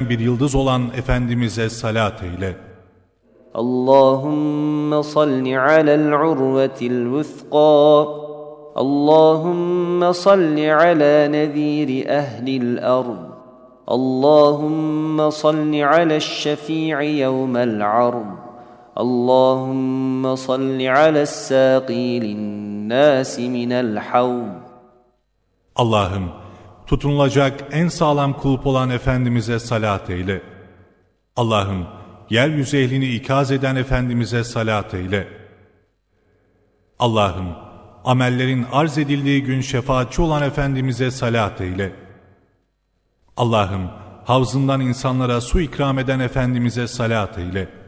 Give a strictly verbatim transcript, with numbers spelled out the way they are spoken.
bir yıldız olan Efendimiz'e salat eyle. Allahümme salli alel urvetil vuthqa. Allahümme salli ala neziri ehlil ard. Allahümme salli ale'ş-şefî'i yevmel ard. Allahümme salli ale's-sâqî lin-nâsi minel havd. Allah'ım, tutunulacak en sağlam kulp olan Efendimiz'e salat eyle. Allah'ım, yeryüzü ehlini ikaz eden Efendimiz'e salat eyle. Allah'ım, amellerin arz edildiği gün şefaatçi olan Efendimiz'e salat eyle. Allah'ım, havzından insanlara su ikram eden Efendimiz'e salat eyle.